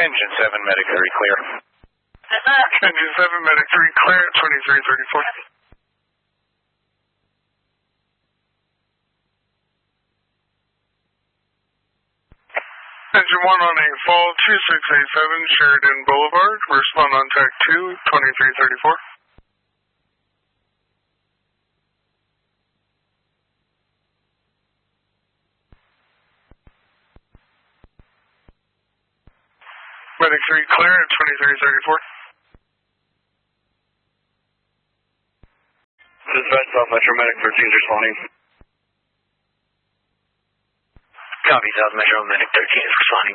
Engine 7, Medic 3, clear. Engine 7, Medic 3, clear at 2334. Engine 1 on a fall 2687 Sheridan Boulevard. Respond on tag 2, 2334. Medic 3 clear at 2334. Dispatch South Metro Medic 13 is responding. Copy, South Metro Medic 13 is responding.